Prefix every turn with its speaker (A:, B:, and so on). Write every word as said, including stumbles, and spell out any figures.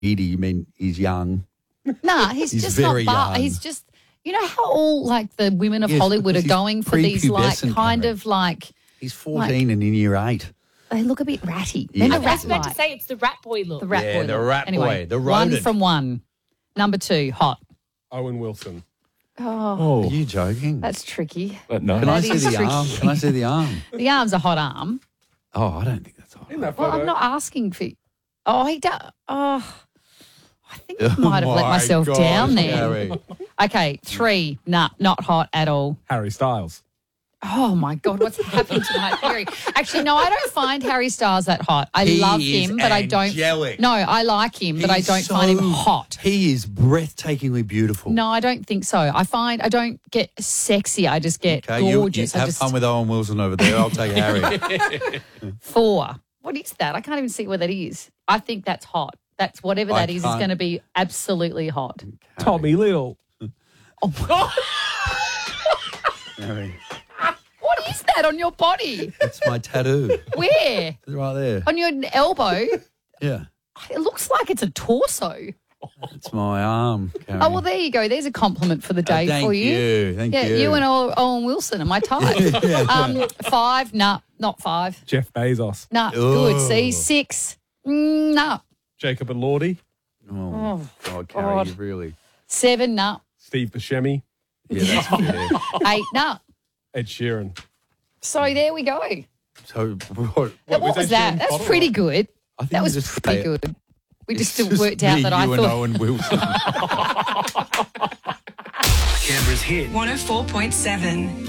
A: Edie, you mean he's young?
B: Nah, he's,
A: He's
B: just
A: very
B: not. Bar-
A: young.
B: he's just. You know how all like the women of
A: Yes,
B: Hollywood are
A: because he's
B: going for these like
A: prepubescent,
B: kind
A: Karen.
B: of like
A: He's fourteen and in year eight.
B: they look a bit ratty.
A: Yeah.
B: They're
A: I
B: the
A: was
B: rat
C: That's meant to
B: like.
C: say it's the rat boy look.
B: The rat
A: Yeah,
B: boy.
A: the
B: look.
A: rat
B: anyway,
A: boy, the
B: one
A: rodent.
B: from one. Number two, hot.
D: Owen Wilson.
B: Oh,
A: Are you joking?
B: that's tricky.
E: But no.
A: Can I
B: that
A: see
B: is
A: the
B: tricky.
A: arm? Can I see the arm?
B: The arm's a hot arm.
A: Oh, I don't think that's hot.
D: In that
B: Well,
D: photo.
B: I'm not asking for. Oh, he does. Oh, I think I
A: Oh
B: might have let
A: my
B: myself
A: gosh,
B: down there.
A: Harry.
B: Okay, three. Nah, not hot at all.
D: Harry Styles.
B: Oh my God, what's happened to my theory? Actually, no, I don't find Harry Styles that hot. I
A: He
B: love
A: is
B: him, but I don't.
A: angelic.
B: No, I like him, but I
A: He's
B: don't find him
A: so-
B: hot.
A: He is breathtakingly beautiful.
B: No, I don't think so. I find I don't get sexy. I just get
A: Okay, you, you
B: gorgeous. I
A: have
B: just
A: fun with Owen Wilson over there. I'll take Harry.
B: four. What is that? I can't even see what that is. I think that's hot. That's whatever
A: I
B: that is is
A: can't-
B: going to be absolutely hot.
D: Tommy Little.
A: Harry.
B: What is that on your body?
A: That's my tattoo.
B: Where?
A: It's right there.
B: On your elbow?
A: Yeah.
B: It looks like it's a torso.
A: It's my arm, Karen.
B: Oh, well, there you go. There's a compliment for the
A: Oh,
B: day
A: thank
B: for you.
A: you. Thank
B: yeah,
A: you.
B: you and Owen Owen Wilson are my type. um, five, nah, not five.
D: Jeff Bezos.
B: Nah,
A: Oh.
B: good. See, six, mm, nah.
D: Jacob Elordi.
A: Oh,
B: Oh,
A: God, Carrie,
B: God.
A: you really.
B: Seven, nah.
D: Steve Buscemi.
A: Yeah, that's fair.
B: Eight, nah.
D: Ed Sheeran.
B: So there we go.
A: So, what?
B: Now, what
D: was
B: was
D: Ed
B: that?
D: Sheeran's
B: That's
D: bottle
B: pretty
D: like?
B: good.
A: I think
B: That
A: we
B: was
A: just
B: pretty
A: say-
B: good. We
A: It's
B: just still
A: just
B: worked out
A: me,
B: that I
A: you
B: thought.
A: and Owen Wilson.
F: Canberra's hit.
G: one oh four point seven.